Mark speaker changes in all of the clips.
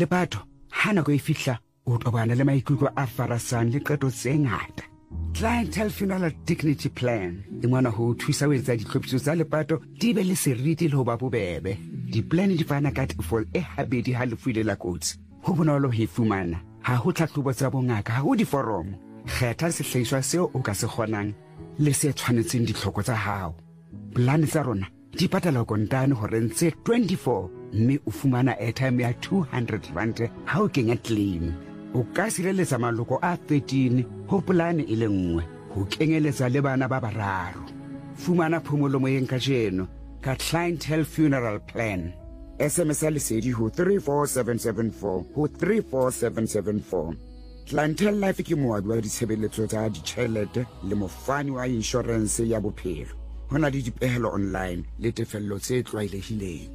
Speaker 1: Lepato ha nako e fihla o tobana le maikutlo a farasang le qeto tse ngata. Clientele Funeral Dignity Plan e ngwana ho thusa ho etsa ditlhophiso tsa lepato di be le seriti le ho ba bobebe. Di-plan di fana ka tefo e habedi ha lefu ile la kotsi. Ho bonolo ho e fumana. Ha ho tlhahlobo tsa bongaka, ha ho diforomo. Kgetha sehlahiswa seo o ka se kgonang le se tshwanetseng ditlhoko tsa hao. Plan tsa rona di patala kontane hore ntse 24 mme o fumana airtime ya 200 rand ha o kenya claim. O ka sireletsa maloko a 13 ho polane e le nngwe ho kenyeletsa le bana ba bararo. Fumana phomolo moyeng ka jeno ka Clientele Funeral Plan. SMS lesedi ho 34774 ho 34774. Clientele Life ke moabi wa ditshebeletso tsa ditjhelete le mofani wa insurance ya bophelo. Hona le dipehelo online le tefello tse tlwaelehileng.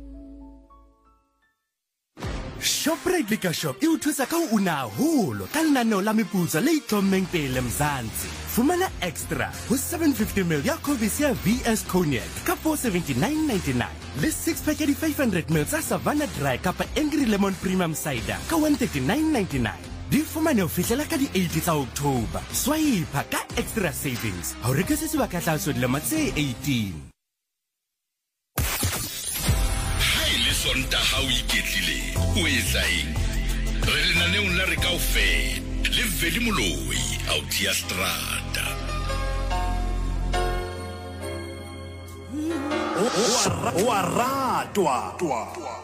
Speaker 2: Shoprite Liquor Shop e o thusa ka ho una haholo ka lenaneo la meputso le itlhommeng pele Mzansi. Fumana extra ho 750ml ya Cobisia VS Cognac ka 479.99 le 6-pack ya di 500ml tsa Savannah Dry kapa Angry Lemon Premium Cider ka 139.99. Di fumane ho fihlela ka di 8 tsa October. Swipe ka extra savings. Ha o rekise sebaka tlase dilemo tse 18.
Speaker 3: Sonta ha o iketlile o etsaeng re lenaneong la re kaofela le Veli Moloi out ya strata
Speaker 2: o a ratwa